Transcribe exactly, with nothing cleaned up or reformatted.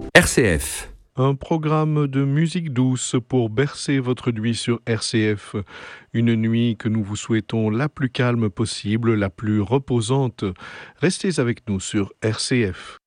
R C F. Un programme de musique douce pour bercer votre nuit sur R C F. Une nuit que nous vous souhaitons la plus calme possible, la plus reposante. Restez avec nous sur R C F.